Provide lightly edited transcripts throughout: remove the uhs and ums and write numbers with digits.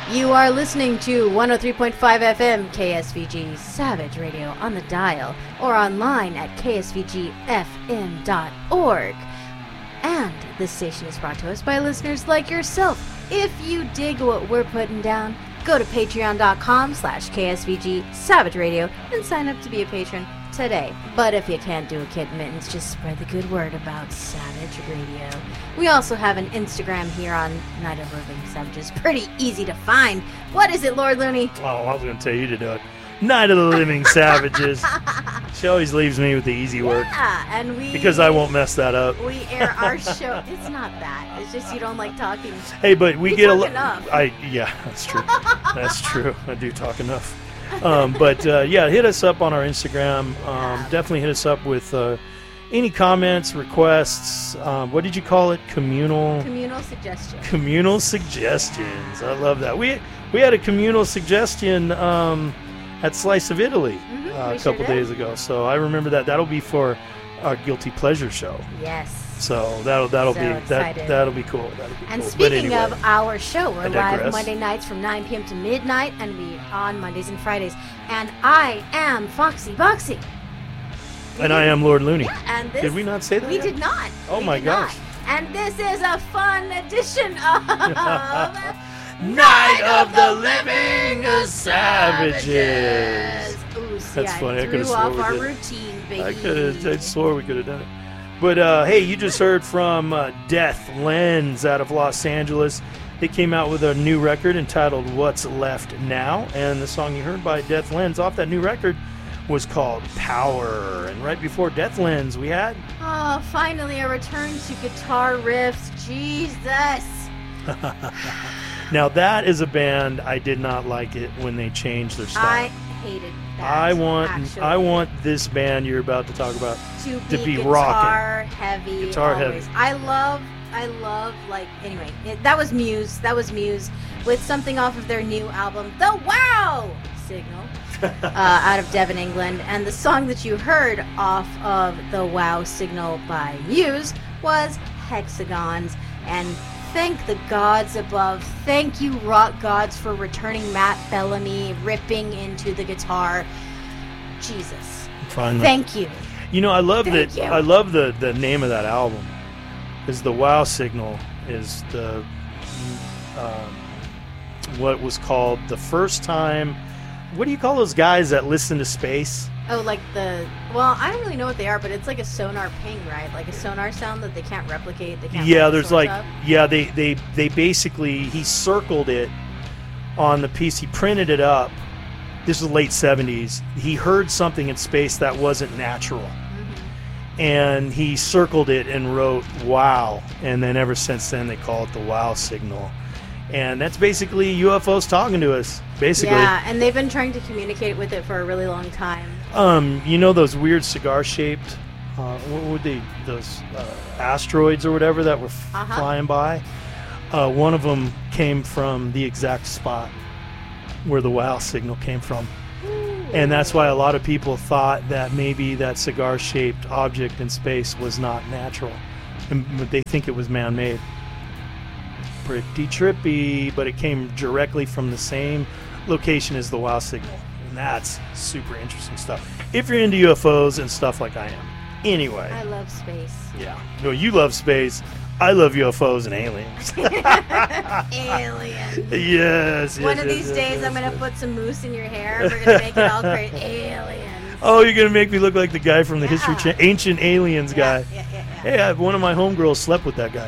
You are listening to 103.5 FM KSVG Savage Radio on the dial or online at ksvgfm.org. And this station is brought to us by listeners like yourself. If you dig what we're putting down, go to patreon.com/KSVG Savage Radio and sign up to be a patron today. But if you can't do a Kid Mittens, just spread the good word about Savage Radio. We also have an Instagram here on Night of Living Savages. Pretty easy to find. What is it, Lord Looney? Oh, I was going to tell you to do it. Night of the Living Savages. She always leaves me with the easy work. Yeah, and because I won't mess that up. We air our show. It's not that. It's just you don't like talking. Hey, but we get a lot. Enough. Yeah, that's true. That's true. I do talk enough. But yeah, hit us up on our Instagram. Definitely hit us up with any comments, requests. What did you call it? Communal suggestions. Communal suggestions. I love that. We had a communal suggestion at Slice of Italy a couple days ago. So I remember that. That'll be for our Guilty Pleasure show. Yes. So that'll be that'll be cool. And speaking of our show, we're live Monday nights from 9 p.m. to midnight, and we on Mondays and Fridays. And I am Foxy Boxy. And I am Lord Looney. And this, did we not say that? We did not. Oh my gosh. And this is a fun edition of Night of the Living Savages. Ooh, see, that's funny. I threw off our routine, baby. I swore we could have done it. But hey, you just heard from Death Lens out of Los Angeles. They came out with a new record entitled What's Left Now, and the song you heard by Death Lens off that new record was called Power. And right before Death Lens, we had... Oh, finally a return to guitar riffs. Jesus! Now that is a band, I did not like it when they changed their style. I hated that. I want this band you're about to talk about to be guitar rocking. Heavy. Guitar always. heavy. I love like anyway. That was Muse with something off of their new album, The Wow Signal, out of Devon, England, and the song that you heard off of The Wow Signal by Muse was Hexagons. And thank the gods above. Thank you, rock gods, for returning Matt Bellamy ripping into the guitar. Jesus. Finally. Thank you. You know, I love that. I love the name of that album. Is the Wow Signal is the what was called the first time. What do you call those guys that listen to space? Oh, like well, I don't really know what they are, but it's like a sonar ping, right? Like a sonar sound that they can't replicate. They can't. Yeah, there's like they basically he circled it on the piece. He printed it up. This was late 70s. He heard something in space that wasn't natural. And he circled it and wrote "Wow," and then ever since then they call it the Wow Signal, and that's basically UFOs talking to us, basically. Yeah, and they've been trying to communicate with it for a really long time. You know those weird cigar-shaped, what would they? Those asteroids or whatever that were flying by. One of them came from the exact spot where the Wow Signal came from. And that's why a lot of people thought that maybe that cigar-shaped object in space was not natural. And they think it was man-made. Pretty trippy, but it came directly from the same location as the Wow Signal. And that's super interesting stuff. If you're into UFOs and stuff like I am. Anyway. I love space. Yeah. No, you love space. I love UFOs and aliens. Aliens. Yes. One of these days I'm going to put some mousse in your hair. We're going to make it all great. Aliens. Oh, you're going to make me look like the guy from the History Channel, Ancient Aliens guy. Yeah. Hey, one of my homegirls slept with that guy.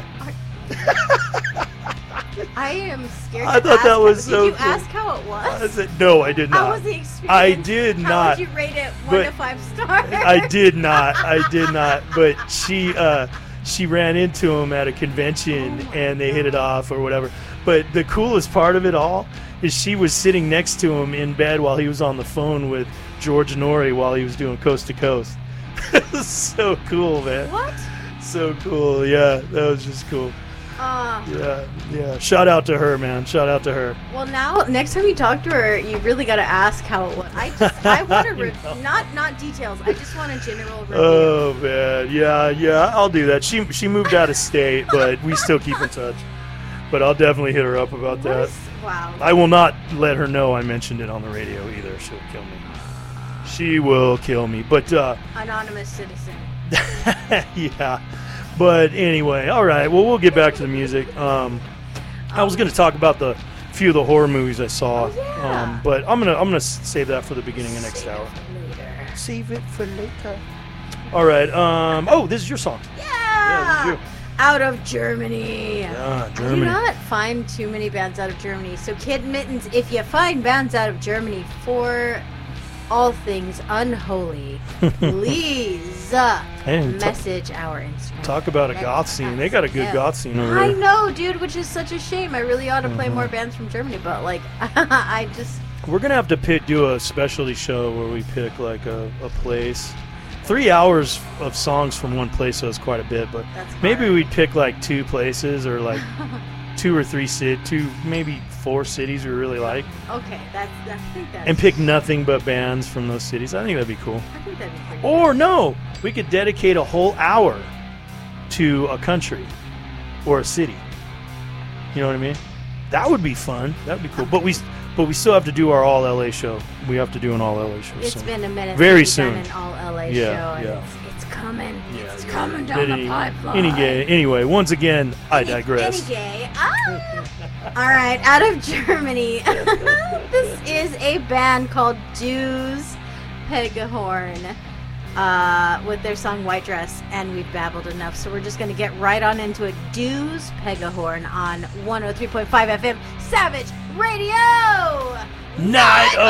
I am scared. I thought that was so Did you ask how it was? I said, no, I did not. How was the experience? I did not. How would you rate it 1 to 5 stars? I did not. But she ran into him at a convention and they hit it off or whatever. But the coolest part of it all is she was sitting next to him in bed while he was on the phone with George Norrie while he was doing Coast to Coast. It was so cool, man. What? So cool. Yeah, that was just cool. Yeah. Shout out to her, man. Shout out to her. Well, now next time you talk to her, you really got to ask how it was. I want to not details. I just want a general review. Oh man, yeah. I'll do that. She moved out of state, but we still keep in touch. But I'll definitely hit her up about that. Wow. I will not let her know I mentioned it on the radio either. She'll kill me. She will kill me. But anonymous citizen. yeah. But anyway, all right. Well, we'll get back to the music. I was going to talk about the few of the horror movies I saw, but I'm gonna save that for the beginning of next hour. Save it for later. All right. This is your song. Yeah. This is you. Out of Germany. Yeah, Germany. I do not find too many bands out of Germany. So, Kid Mittens, if you find bands out of Germany for all things unholy, please message our Instagram. Talk about a goth scene. They got a good goth scene over there. I know, dude, which is such a shame. I really ought to play more bands from Germany, but like, I just... We're going to have to do a specialty show where we pick like a place. 3 hours of songs from one place, so it's quite a bit, but maybe we'd pick like 2 places or like 2 or 3 maybe 4 cities we really like. Okay, I think that's... And pick nothing but bands from those cities. I think that'd be cool. I think that'd be pretty Or no, we could dedicate a whole hour to a country or a city. You know what I mean? That would be fun. That'd be cool. But we still have to do our all LA show. We have to do an all LA show. It's been a minute. Very since soon. We've done an all LA show. Yeah. It's coming. Yeah, it's coming down the pipeline. Anyway, once again, I digress. All right, out of Germany. This is a band called Dues Pegahorn with their song White Dress, and we've babbled enough, so we're just going to get right on into it. Dues Pegahorn on 103.5 FM Savage Radio. Night